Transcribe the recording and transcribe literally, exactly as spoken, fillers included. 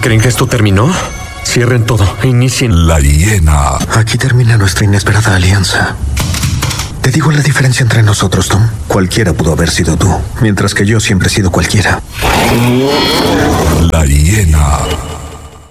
creen que esto terminó? Cierren todo e inicien. La hiena. Aquí termina nuestra inesperada alianza. Te digo la diferencia entre nosotros, Tom. Cualquiera pudo haber sido tú, mientras que yo siempre he sido cualquiera. La hiena.